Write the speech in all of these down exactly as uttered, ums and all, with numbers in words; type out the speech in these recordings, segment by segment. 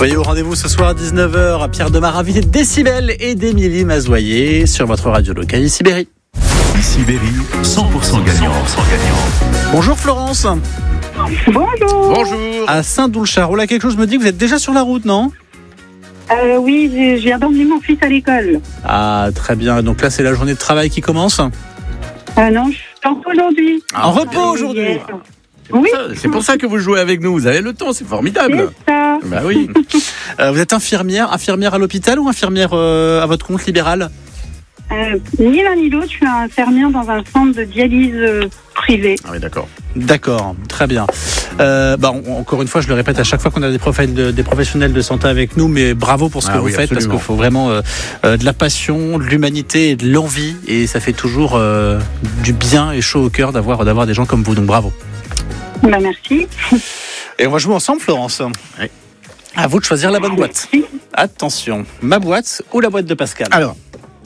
Soyez au rendez-vous ce soir à dix-neuf heures à Pierre de Maraville, Décibel et d'Émilie Mazoyer sur votre radio locale Ici Berry. Ici Berry, cent pour cent gagnant. cent pour cent gagnant. Bonjour Florence. Bonjour. Bonjour. À Saint-Doulchard. Oh là, quelque chose me dit que vous êtes déjà sur la route, non ? Euh, oui, j'ai, j'ai abandonné mon fils à l'école. Ah, très bien. Donc là, c'est la journée de travail qui commence. Euh, non, je suis en repos aujourd'hui. En repos aujourd'hui. Yes. C'est pour, Oui. ça, c'est pour ça que vous jouez avec nous. Vous avez le temps, c'est formidable. C'est ça. Bah oui. Euh, vous êtes infirmière, infirmière à l'hôpital ou infirmière euh, à votre compte libéral ? Euh, ni l'un ni l'autre, je suis infirmière dans un centre de dialyse euh, privé. Ah oui, d'accord. D'accord, très bien. Euh, bah, on- encore une fois, je le répète à chaque fois qu'on a des, profils de- des professionnels de santé avec nous, mais bravo pour ce que Ah vous oui, faites, absolument. parce qu'il faut vraiment euh, euh, de la passion, de l'humanité et de l'envie, et ça fait toujours euh, du bien et chaud au cœur d'avoir, d'avoir des gens comme vous, donc bravo. Bah, merci. Et on va jouer ensemble, Florence. Oui. À vous de choisir la bonne boîte. Merci. Attention, ma boîte ou la boîte de Pascal ? Alors.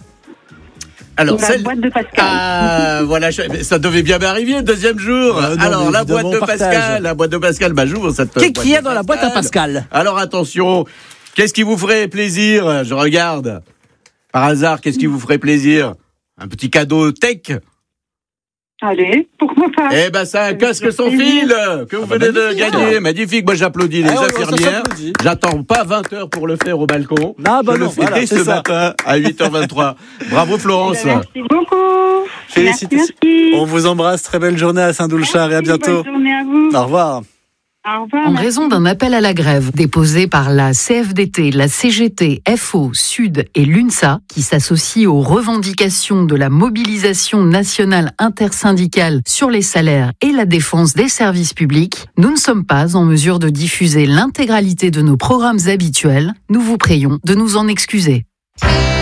Alors, La celle. boîte de Pascal. Ah, voilà, je- ça devait bien m'arriver le deuxième jour. Ah, non, Alors, mais la évidemment, boîte de on partage. Pascal, la boîte de Pascal, bah j'ouvre cette Qu'est-ce boîte qu'il y a de dans la boîte à Pascal ? Alors, attention, qu'est-ce qui vous ferait plaisir ? Je regarde. Par hasard, qu'est-ce qui vous ferait plaisir ? Un petit cadeau tech ? Allez, pourquoi pas. Eh ben, c'est un Ça me casque fait sans plaisir. fil que vous Ah bah, venez de magnifique. gagner. Magnifique. Moi, j'applaudis les Ah, ouais, ça infirmières. s'applaudit. J'attends pas vingt heures pour le faire au balcon. Ah, bah Je non, le fais voilà, dès c'est ce ça. matin à huit heures vingt-trois. Bravo, Florence. Merci beaucoup. Félicitations. Merci, On vous embrasse, très belle journée à Saint-Doulchard et à merci. bientôt. Bonne journée à vous. Au revoir. Au revoir. En merci. raison d'un appel à la grève déposé par la C F D T, la C G T, F O, Sud et l'UNSA, qui s'associe aux revendications de la mobilisation nationale intersyndicale sur les salaires et la défense des services publics, nous ne sommes pas en mesure de diffuser l'intégralité de nos programmes habituels. Nous vous prions de nous en excuser.